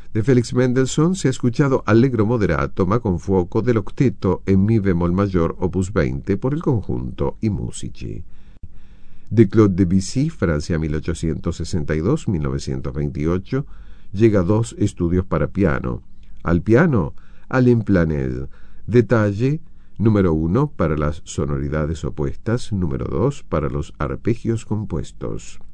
De Félix Mendelssohn se ha escuchado Allegro moderato ma con fuoco dell'octeto en mi bemol mayor opus 20 por el conjunto I Musici. De Claude Debussy, Francia 1862-1928, llega 2 estudios para piano. Al piano, Alain Planel. Detalle: número 1 para las sonoridades opuestas, número 2 para los arpegios compuestos.